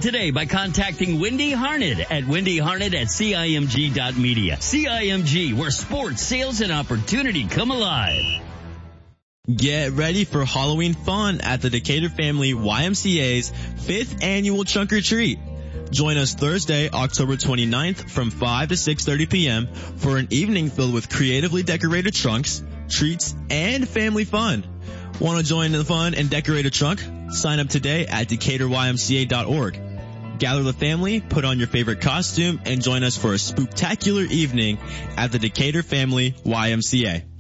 today by contacting Wendy Harned at wendyharned@cimg.media. CIMG, where sports, sales, and opportunity come alive. Get ready for Halloween fun at the Decatur Family YMCA's 5th annual Trunk or Treat. Join us Thursday, October 29th from 5 to 6:30 p.m. for an evening filled with creatively decorated trunks, treats, and family fun. Want to join the fun and decorate a trunk? Sign up today at DecaturYMCA.org. Gather the family, put on your favorite costume, and join us for a spooktacular evening at the Decatur Family YMCA.